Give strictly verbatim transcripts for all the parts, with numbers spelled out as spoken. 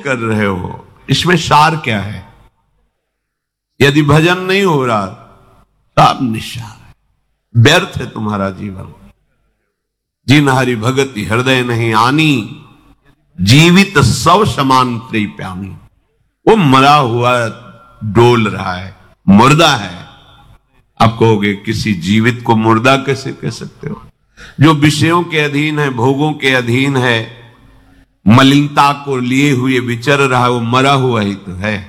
कर रहे हो, इसमें सार क्या है? यदि भजन नहीं हो रहा तो आप निस्सार है, व्यर्थ है तुम्हारा जीवन। जिन हरि भगति हृदय नहीं आनी, जीवित सब समान प्यामी। वो मरा हुआ डोल रहा है, मुर्दा है। आप कहोगे किसी जीवित को मुर्दा कैसे कह सकते हो? जो विषयों के अधीन है, भोगों के अधीन है, मलिनता को लिए हुए विचर रहा है, वो मरा हुआ ही तो है।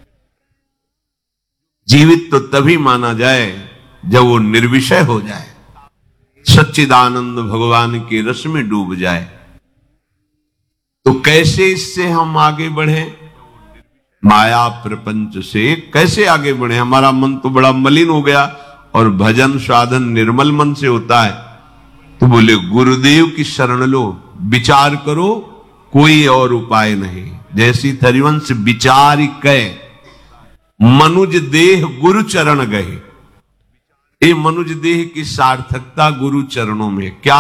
जीवित तो तभी माना जाए जब वो निर्विषय हो जाए, सच्चिदानंद भगवान के रस में डूब जाए। तो कैसे इससे हम आगे बढ़े? माया प्रपंच से कैसे आगे बढ़े? हमारा मन तो बड़ा मलिन हो गया और भजन साधन निर्मल मन से होता है। तो बोले गुरुदेव की शरण लो, विचार करो, कोई और उपाय नहीं। जैसी हरिवंश विचार कहे, मनुज देह गुरु चरण गए। ये मनुज देह की सार्थकता गुरु चरणों में। क्या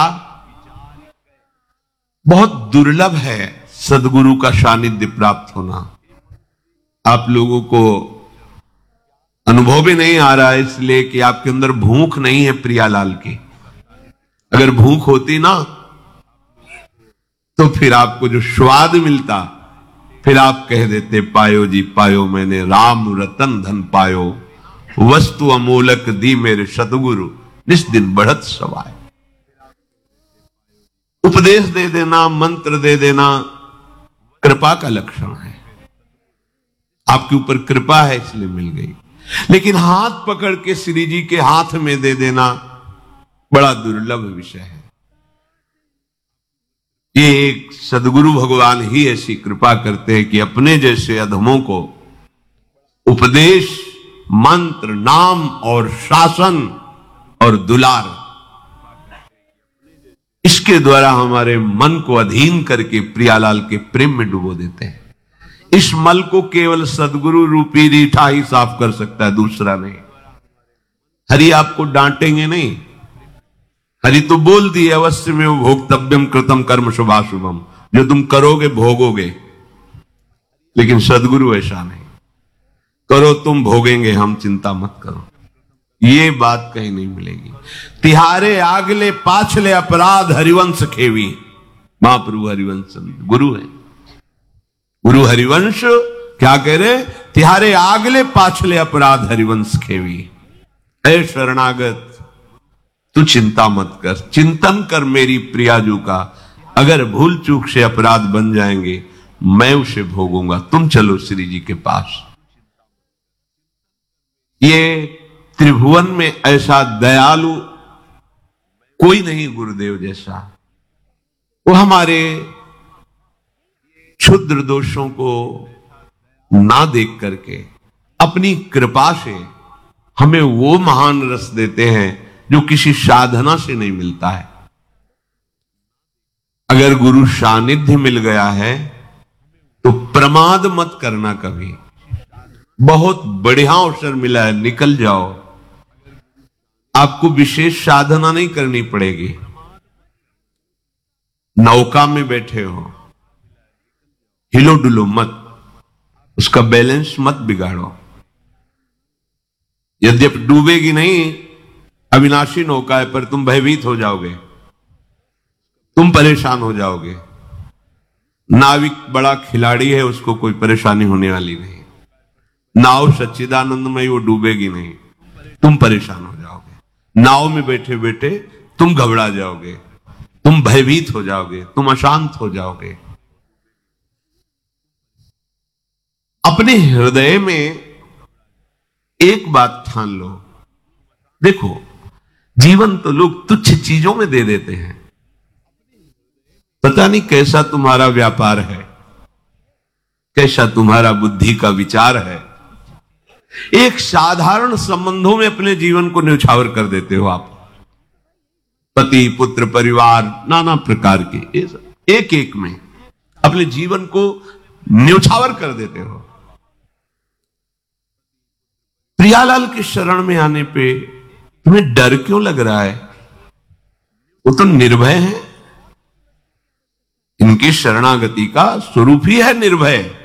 बहुत दुर्लभ है सदगुरु का सानिध्य प्राप्त होना। आप लोगों को अनुभव भी नहीं आ रहा है इसलिए कि आपके अंदर भूख नहीं है प्रियालाल की। अगर भूख होती ना तो फिर आपको जो स्वाद मिलता, फिर आप कह देते पायो जी पायो मैंने राम रतन धन पायो, वस्तु अमूलक दी मेरे सतगुरु, निस दिन बढ़त सवाय। उपदेश दे देना, मंत्र दे देना कृपा का लक्षण है। आपके ऊपर कृपा है इसलिए मिल गई। लेकिन हाथ पकड़ के श्री जी के हाथ में दे देना बड़ा दुर्लभ विषय है। ये एक सदगुरु भगवान ही ऐसी कृपा करते हैं कि अपने जैसे अधमों को उपदेश, मंत्र, नाम और शासन और दुलार, इसके द्वारा हमारे मन को अधीन करके प्रियालाल के प्रेम में डुबो देते हैं। इस मल को केवल सदगुरु रूपी रीठा ही साफ कर सकता है, दूसरा नहीं। हरि आपको डांटेंगे नहीं। हरि तो बोल दिए अवश्य में भोक्तव्यम कृतम कर्म शुभाशुभम, जो तुम करोगे भोगोगे। लेकिन सदगुरु ऐसा नहीं, करो तुम भोगेंगे हम, चिंता मत करो। ये बात कहीं नहीं मिलेगी। तिहारे आगले पाछले अपराध हरिवंश खेवी। महाप्रभु हरिवंश गुरु है। गुरु हरिवंश क्या कह रहे? तिहारे आगले पाछले अपराध हरिवंश खेवी। ऐ शरणागत, तू चिंता मत कर, चिंतन कर मेरी प्रियाजू का। अगर भूल चूक से अपराध बन जाएंगे मैं उसे भोगूंगा, तुम चलो श्री जी के पास। ये त्रिभुवन में ऐसा दयालु कोई नहीं गुरुदेव जैसा। वो हमारे क्षुद्र दोषों को ना देख करके अपनी कृपा से हमें वो महान रस देते हैं जो किसी साधना से नहीं मिलता है। अगर गुरु सानिध्य मिल गया है तो प्रमाद मत करना कभी। बहुत बढ़िया अवसर मिला है, निकल जाओ। आपको विशेष साधना नहीं करनी पड़ेगी। नौका में बैठे हो, हिलो डुलो मत, उसका बैलेंस मत बिगाड़ो। यद्यपि डूबेगी नहीं, अविनाशी नौका है, पर तुम भयभीत हो जाओगे, तुम परेशान हो जाओगे। नाविक बड़ा खिलाड़ी है, उसको कोई परेशानी होने वाली नहीं। नाव सच्चिदानंद में, वो डूबेगी नहीं, तुम परेशान हो जाओगे। नाव में बैठे बैठे तुम घबरा जाओगे, तुम भयभीत हो जाओगे, तुम अशांत हो जाओगे। अपने हृदय में एक बात ठान लो, देखो जीवन तो लोग तुच्छ चीजों में दे देते हैं। पता नहीं कैसा तुम्हारा व्यापार है, कैसा तुम्हारा बुद्धि का विचार है। एक साधारण संबंधों में अपने जीवन को न्यौछावर कर देते हो आप। पति, पुत्र, परिवार, नाना प्रकार के एक एक में अपने जीवन को न्यौछावर कर देते हो। प्रियालाल की शरण में आने पे तुम्हें डर क्यों लग रहा है? वो तो निर्भय है। इनकी शरणागति का स्वरूप ही है निर्भय।